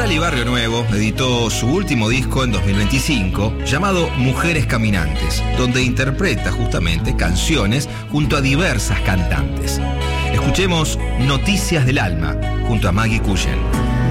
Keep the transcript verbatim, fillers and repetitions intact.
Rally Barrio Nuevo editó su último disco en dos mil veinticinco, llamado Mujeres Caminantes, donde interpreta justamente canciones junto a diversas cantantes. Escuchemos Noticias del Alma, junto a Maggie Cullen.